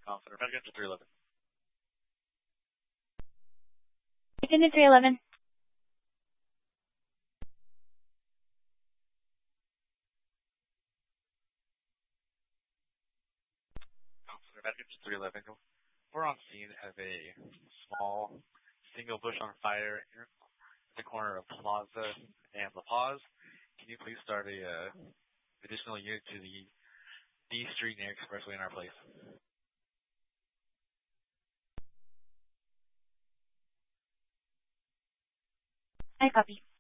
Confident. Medical 311. Unit 311. Confident. Medical 311. We're on scene of a small single bush on fire at the corner of Plaza and La Paz. Can you please start a additional unit to the D Street near Expressway in our place? I copy.